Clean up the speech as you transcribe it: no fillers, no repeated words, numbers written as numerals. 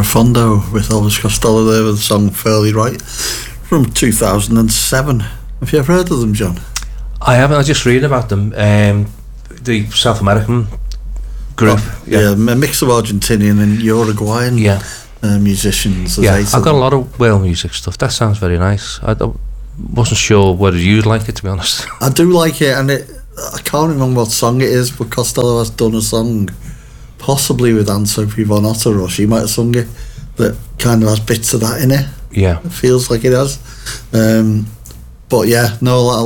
Fondo with Elvis Costello there with the song Fairly Right from 2007. Have you ever heard of them, John? I haven't. I just read about them. The South American group. A mix of Argentinian and Uruguayan musicians. I've got a lot of world music stuff. That sounds very nice. I wasn't sure whether you'd like it, to be honest. I do like it, and I can't remember what song it is, but Costello has done a song, possibly with Anne-Sophie Von Otter, or she might have sung it, that kind of has bits of that in it. Yeah. It feels like it has. But yeah, no,